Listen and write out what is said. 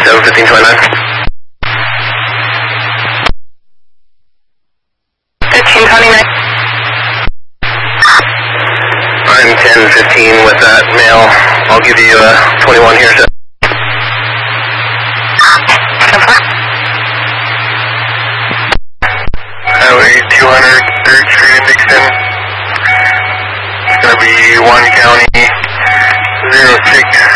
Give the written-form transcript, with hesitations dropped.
1529. 1529. I'm 1015 with that male. I'll give you 21 here, sir. Highway 200, 3rd Street in Dixon. It's going to be 1 County, 06.